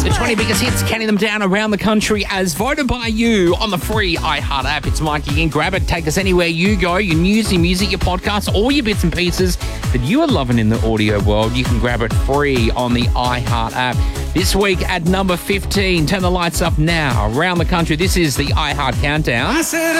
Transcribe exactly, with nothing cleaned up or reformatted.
The twenty biggest hits, counting them down around the country as voted by you on the free iHeart app. It's Mike again. Grab it. Take us anywhere you go. Your news, your music, your podcasts, all your bits and pieces that you are loving in the audio world. You can grab it free on the iHeart app. This week at number fifteen, turn the lights up now around the country. This is the iHeart Countdown. I said